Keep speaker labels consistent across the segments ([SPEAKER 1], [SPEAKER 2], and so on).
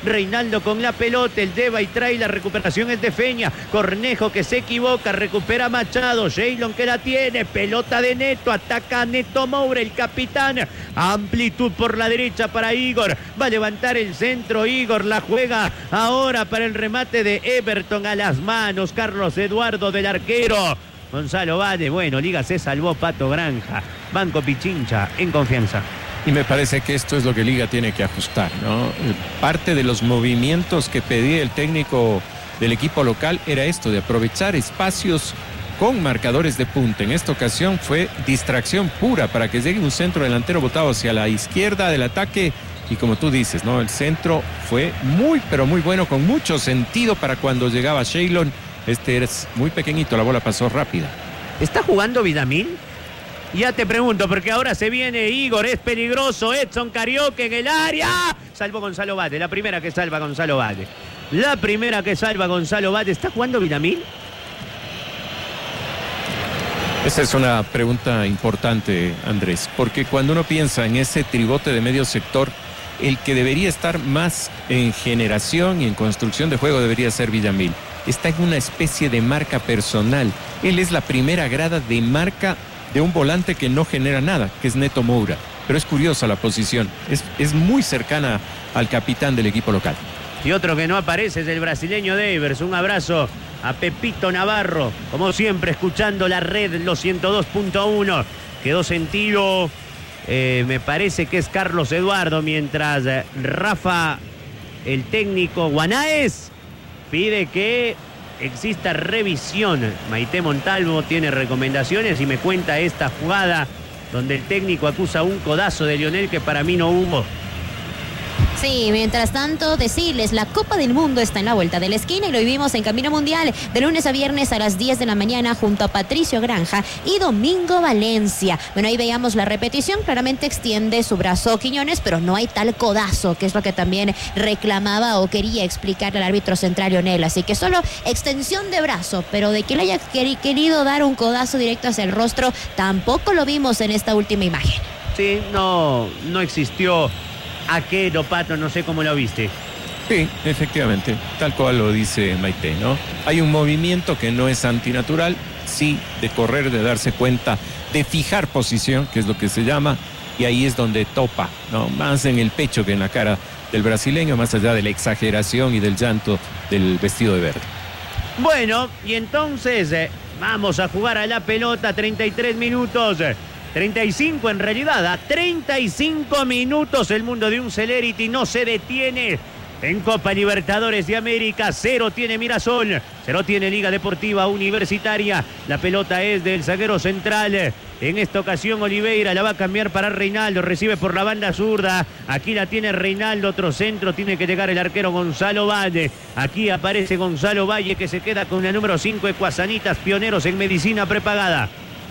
[SPEAKER 1] Reinaldo con la pelota, el lleva y trae, la recuperación es de Feña. Cornejo que se equivoca, recupera Machado. Sheilon que la tiene, pelota de Neto, ataca Neto Moura, el capitán. Amplitud por la derecha para Igor. Va a levantar el centro Igor, la juega ahora para el remate de Everton a las manos. Carlos Eduardo del arquero. Gonzalo Vade, bueno, Liga se salvó, Pato Granja. Banco Pichincha en confianza.
[SPEAKER 2] Y me parece que esto es lo que Liga tiene que ajustar, ¿no? Parte de los movimientos que pedía el técnico del equipo local era esto, de aprovechar espacios con marcadores de punta. En esta ocasión fue distracción pura para que llegue un centro delantero botado hacia la izquierda del ataque. Y como tú dices, ¿no? El centro fue muy, pero muy bueno, con mucho sentido para cuando llegaba Sheilon. Este es muy pequeñito, la bola pasó rápida.
[SPEAKER 1] ¿Está jugando Vidamil? Ya te pregunto, porque ahora se viene Igor, es peligroso, Edson Carioca en el área. Salvo Gonzalo Vade, la primera que salva Gonzalo Vade. La primera que salva Gonzalo Vade. ¿Está jugando Vidamil?
[SPEAKER 2] Esa es una pregunta importante, Andrés, porque cuando uno piensa en ese tribote de medio sector, el que debería estar más en generación y en construcción de juego debería ser Villamil. Está en una especie de marca personal. Él es la primera grada de marca de un volante que no genera nada, que es Neto Moura. Pero es curiosa la posición, es muy cercana al capitán del equipo local.
[SPEAKER 1] Y otro que no aparece es el brasileño Devers. Un abrazo a Pepito Navarro, como siempre escuchando la red, los 102.1. Quedó sentido, me parece que es Carlos Eduardo, mientras Rafa, el técnico Guanaes, pide que exista revisión. Maite Montalvo tiene recomendaciones y me cuenta esta jugada donde el técnico acusa un codazo de Lionel que para mí no hubo.
[SPEAKER 3] Sí, mientras tanto, decirles, la Copa del Mundo está en la vuelta de la esquina y lo vivimos en Camino Mundial de lunes a viernes a las 10 de la mañana junto a Patricio Granja y Domingo Valencia. Bueno, ahí veíamos la repetición, claramente extiende su brazo Quiñones, pero no hay tal codazo, que es lo que también reclamaba o quería explicarle al árbitro central Lionel. Así que solo extensión de brazo, pero de que le haya querido dar un codazo directo hacia el rostro, tampoco lo vimos en esta última imagen.
[SPEAKER 1] Sí, no existió aquello, Pato, no sé cómo lo viste.
[SPEAKER 2] Sí, efectivamente, tal cual lo dice Maite, ¿no? Hay un movimiento que no es antinatural, sí, de correr, de darse cuenta, de fijar posición, que es lo que se llama, y ahí es donde topa, ¿no? Más en el pecho que en la cara del brasileño, más allá de la exageración y del llanto del vestido de verde.
[SPEAKER 1] Bueno, y entonces vamos a jugar a la pelota, 33 minutos. 35 en realidad, a 35 minutos el mundo de un Celerity no se detiene. En Copa Libertadores de América, 0 tiene Mirasol, 0 tiene Liga Deportiva Universitaria. La pelota es del zaguero central. En esta ocasión Oliveira la va a cambiar para Reinaldo, recibe por la banda zurda. Aquí la tiene Reinaldo, otro centro, tiene que llegar el arquero Gonzalo Valle. Aquí aparece Gonzalo Valle que se queda con la número 5, Ecuasanitas, pioneros en medicina prepagada.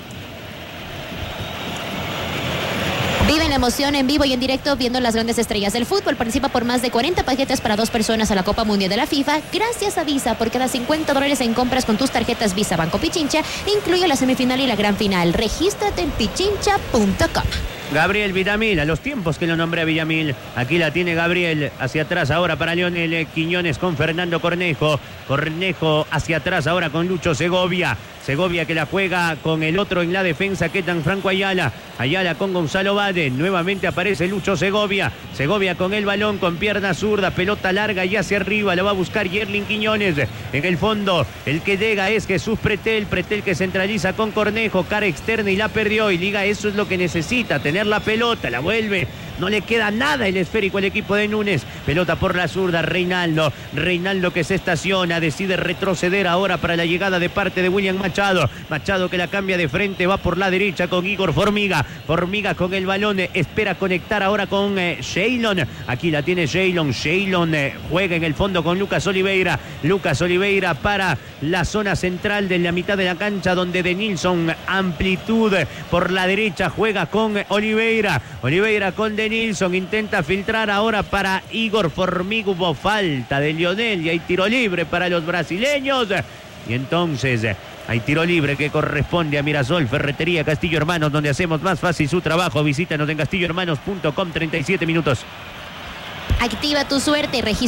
[SPEAKER 3] Vive la emoción en vivo y en directo viendo las grandes estrellas del fútbol. Participa por más de 40 paquetes para 2 personas a la Copa Mundial de la FIFA. Gracias a Visa, por cada $50 en compras con tus tarjetas Visa Banco Pichincha, incluye la semifinal y la gran final. Regístrate en pichincha.com.
[SPEAKER 1] Gabriel Villamil, a los tiempos que lo nombré a Villamil. Aquí la tiene Gabriel, hacia atrás ahora para Lionel Quiñones con Fernando Cornejo. Cornejo hacia atrás ahora con Lucho Segovia. Segovia que la juega con el otro en la defensa, Ketan Franco Ayala. Ayala con Gonzalo Vade. Nuevamente aparece Lucho Segovia. Segovia con el balón, con pierna zurda, pelota larga y hacia arriba. La va a buscar Yerlin Quiñones. En el fondo, el que llega es Jesús Pretel. Pretel que centraliza con Cornejo, cara externa y la perdió. Y Liga, eso es lo que necesita, tener la pelota, la vuelve. No le queda nada el esférico al equipo de Núñez. Pelota por la zurda, Reinaldo. Reinaldo que se estaciona, decide retroceder ahora para la llegada de parte de William Machado. Machado que la cambia de frente, va por la derecha con Igor Formiga. Formiga con el balón, espera conectar ahora con Sheilon. Aquí la tiene Sheilon. Sheilon juega en el fondo con Lucas Oliveira. Lucas Oliveira para la zona central de la mitad de la cancha, donde Denilson, amplitud por la derecha, juega con Oliveira. Oliveira con Denilson, intenta filtrar ahora para Igor Formiga. Hubo falta de Lionel y hay tiro libre para los brasileños. Y entonces hay tiro libre que corresponde a Mirasol Ferretería Castillo Hermanos, donde hacemos más fácil su trabajo. Visítanos en castillohermanos.com. 37 minutos.
[SPEAKER 3] Activa tu suerte y registra